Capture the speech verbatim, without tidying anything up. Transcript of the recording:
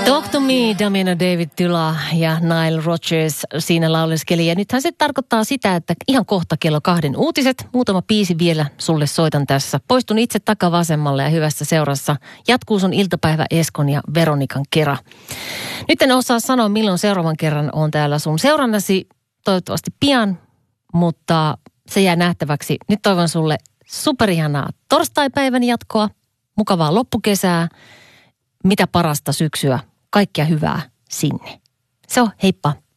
Talk to me, Damiano David Tyla ja Nile Rodgers siinä lauleskeli. Ja nythän se tarkoittaa sitä, että ihan kohta kello kahden uutiset. Muutama biisi vielä sulle soitan tässä. Poistun itse takavasemmalle ja hyvässä seurassa. Jatkuu sun iltapäivä Eskon ja Veronikan kera. Nyt en osaa sanoa, milloin seuraavan kerran on täällä sun seurannasi. Toivottavasti pian, mutta se jää nähtäväksi. Nyt toivon sulle superihanaa torstaipäivän jatkoa, mukavaa loppukesää, mitä parasta syksyä. Kaikkea hyvää sinne. Se on, heippa.